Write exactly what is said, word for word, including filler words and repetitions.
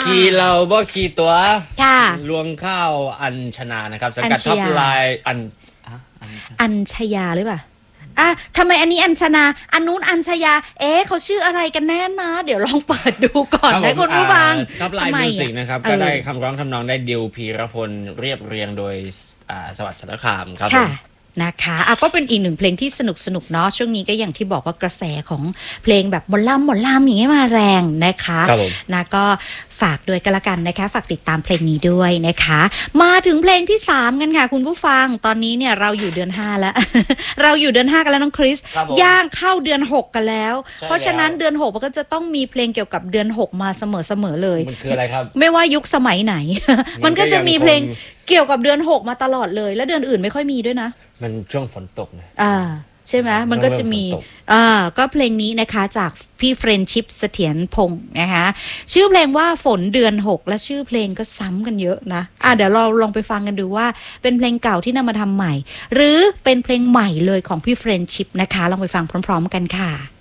ขี่เราบ่ขี่ตัวค่ะลวงข้าวอัญชนานะครับสกัดท็อปไลน์อันอัญชยาหรือเปล่าอ่ะทำไมอันนี้อัญชนาอันนู้นอัญชยาเอ๊ะเขาชื่ออะไรกันแน่นะเดี๋ยวลองเปิดดูก่อนนะคุณผู้ฟังท็อปไลน์มิวสิกนะครับก็ได้คำร้องทำนองได้ดิวพีรพลเรียบเรียงโดยสวัสดิ์สารคามครับนะคะอ่ะก็เป็นอีกหนึ่งเพลงที่สนุกสนุกเนาะช่วงนี้ก็อย่างที่บอกว่ากระแสของเพลงแบบหมอลำหมอลำอย่างเงี้ยมาแรงนะคะนะก็ฝากด้วยกันละกันนะคะฝากติดตามเพลงนี้ด้วยนะคะมาถึงเพลงที่สามกันค่ะคุณผู้ฟังตอนนี้เนี่ยเราอยู่เดือนห้าแล้ว เราอยู่เดือนห้ากันแล้วน้องคริสย่างเข้าเดือนหกกันแล้วเพราะฉะนั้นเดือนหกมันก็จะต้องมีเพลงเกี่ยวกับเดือนหกมาเสมอๆเลยมันคืออะไรครับไม่ว่ายุคสมัยไหน มันก็จะมีเพลงเกี่ยวกับเดือนหกมาตลอดเลยแล้วเดือนอื่นไม่ค่อยมีด้วยนะมันช่วงฝนตกนะอ่าใช่ไหมมันก็จะมีอ่าก็เพลงนี้นะคะจากพี่เฟรนชิปเสถียรพงศ์นะคะชื่อเพลงว่าฝนเดือนหกและชื่อเพลงก็ซ้ำกันเยอะนะอ่าเดี๋ยวเราลองไปฟังกันดูว่าเป็นเพลงเก่าที่นำมาทำใหม่หรือเป็นเพลงใหม่เลยของพี่เฟรนชิปนะคะลองไปฟังพร้อมๆกันค่ะ